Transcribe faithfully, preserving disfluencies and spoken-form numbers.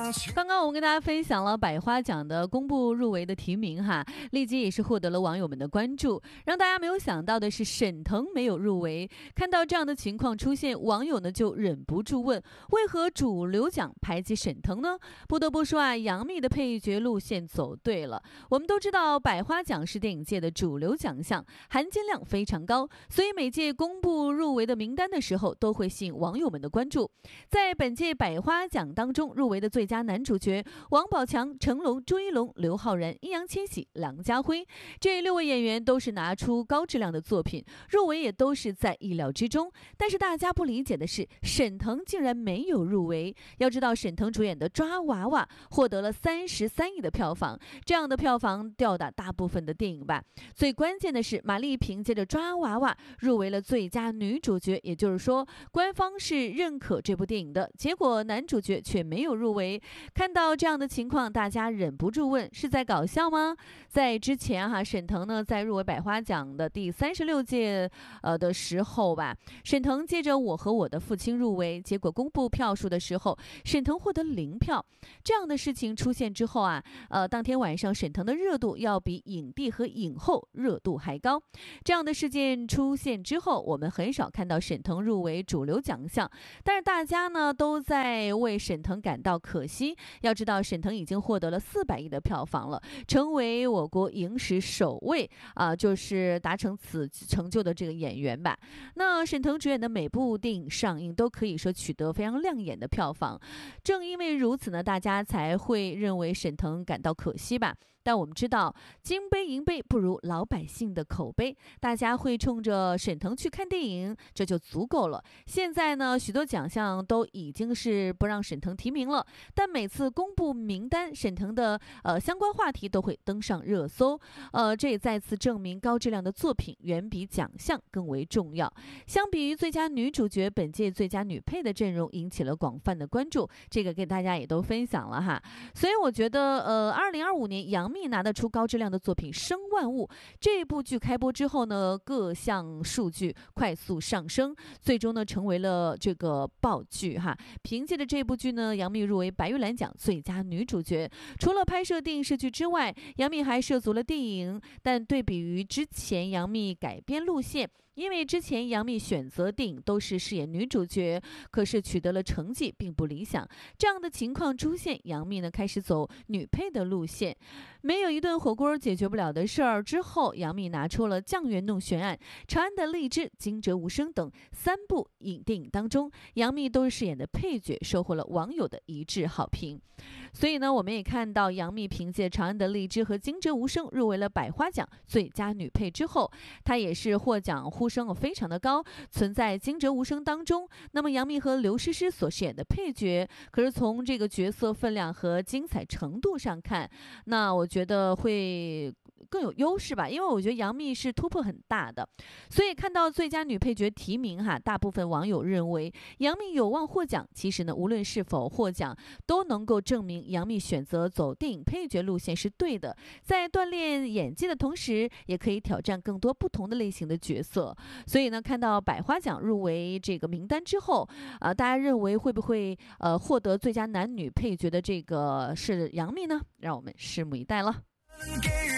刚刚我们跟大家分享了百花奖的公布入围的提名哈，立即也是获得了网友们的关注。让大家没有想到的是，沈腾没有入围。看到这样的情况出现，网友呢就忍不住问：为何主流奖排挤沈腾呢？不得不说啊，杨幂的配角路线走对了。我们都知道，百花奖是电影界的主流奖项，含金量非常高，所以每届公布入围的名单的时候，都会吸引网友们的关注。在本届百花奖当中，入围的最佳男主角王宝强、成龙、朱一龙、刘昊然、易烊千玺、梁家辉，这六位演员都是拿出高质量的作品，入围也都是在意料之中。但是大家不理解的是，沈腾竟然没有入围。要知道，沈腾主演的《抓娃娃》获得了三十三亿的票房，这样的票房吊打大部分的电影吧。最关键的是，马丽凭借着《抓娃娃》入围了最佳女主角，也就是说，官方是认可这部电影的，结果男主角却没有入围。看到这样的情况，大家忍不住问：是在搞笑吗？在之前哈，沈腾呢在入围百花奖的第三十六届呃的时候吧，沈腾借着《我和我的父亲》入围，结果公布票数的时候，沈腾获得零票。这样的事情出现之后啊，呃，当天晚上沈腾的热度要比影帝和影后热度还高。这样的事件出现之后，我们很少看到沈腾入围主流奖项，但是大家呢都在为沈腾感到可惜。要知道，沈腾已经获得了四百亿的票房了，成为我国影史首位啊、呃，就是达成此成就的这个演员吧。那沈腾主演的每部电影上映都可以说取得非常亮眼的票房，正因为如此呢，大家才会认为沈腾感到可惜吧。但我们知道，金杯银杯不如老百姓的口碑，大家会冲着沈腾去看电影，这就足够了。现在呢，许多奖项都已经是不让沈腾提名了，但每次公布名单，沈腾的呃相关话题都会登上热搜，呃，这也再次证明高质量的作品远比奖项更为重要。相比于最佳女主角，本届最佳女配的阵容引起了广泛的关注，这个给大家也都分享了哈。所以我觉得，呃，二零二五年杨幂拿得出高质量的作品《生万物》，这部剧开播之后呢，各项数据快速上升，最终呢成为了这个爆剧哈。凭借着这部剧呢，杨幂入围白玉兰奖最佳女主角。除了拍摄电视剧之外，杨幂还涉足了电影，但对比于之前杨幂改编路线，因为之前杨幂选择电影都是饰演女主角，可是取得了成绩并不理想。这样的情况出现，杨幂呢开始走女配的路线。没有一顿火锅解决不了的事儿之后，杨幂拿出了《酱园弄悬案》、《长安的荔枝》、《惊蛰无声》等三部影电影当中，杨幂都是饰演的配角，收获了网友的一致好评。所以呢，我们也看到杨幂凭借《长安的荔枝》和《惊蛰无声》入围了百花奖最佳女配之后，她也是获奖呼声非常的高，存在《惊蛰无声》当中。那么杨幂和刘诗诗所饰演的配角，可是从这个角色分量和精彩程度上看，那我觉得会更有优势吧，因为我觉得杨幂是突破很大的。所以看到最佳女配角提名哈，大部分网友认为杨幂有望获奖。其实呢，无论是否获奖，都能够证明杨幂选择走电影配角路线是对的，在锻炼演技的同时，也可以挑战更多不同的类型的角色。所以呢，看到百花奖入围这个名单之后，啊、呃，大家认为会不会呃获得最佳男女配角的这个是杨幂呢？让我们拭目以待了。